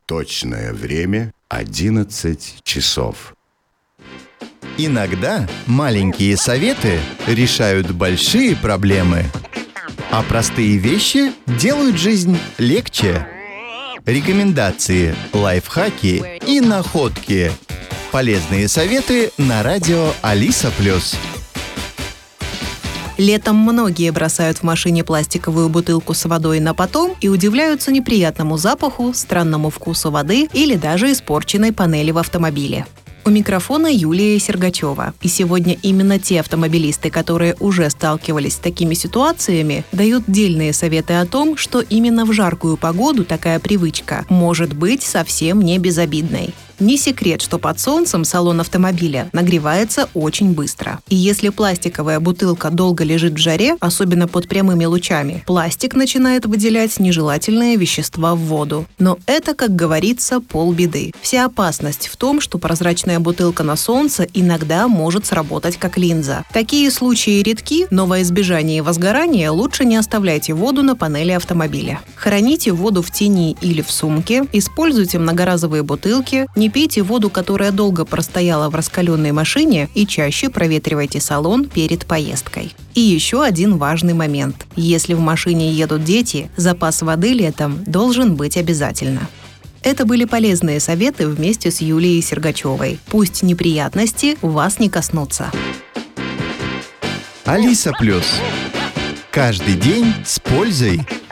Точное время 11 часов. Иногда маленькие советы решают большие проблемы, а простые вещи делают жизнь легче. Рекомендации, лайфхаки и находки. Полезные советы на радио Алиса+. Летом многие бросают в машине пластиковую бутылку с водой на потом и удивляются неприятному запаху, странному вкусу воды или даже испорченной панели в автомобиле. У микрофона Юлия Сергачева. И сегодня именно те автомобилисты, которые уже сталкивались с такими ситуациями, дают дельные советы о том, что именно в жаркую погоду такая привычка может быть совсем не безобидной. Не секрет, что под солнцем салон автомобиля нагревается очень быстро. И если пластиковая бутылка долго лежит в жаре, особенно под прямыми лучами, пластик начинает выделять нежелательные вещества в воду. Но это, как говорится, полбеды. Вся опасность в том, что прозрачная бутылка на солнце иногда может сработать как линза. Такие случаи редки, но во избежание возгорания лучше не оставляйте воду на панели автомобиля. Храните воду в тени или в сумке, используйте многоразовые бутылки, не пейте воду, которая долго простояла в раскаленной машине, и чаще проветривайте салон перед поездкой. И еще один важный момент. Если в машине едут дети, запас воды летом должен быть обязательно. Это были полезные советы вместе с Юлией Сергачевой. Пусть неприятности вас не коснутся. Алиса+. Каждый день с пользой.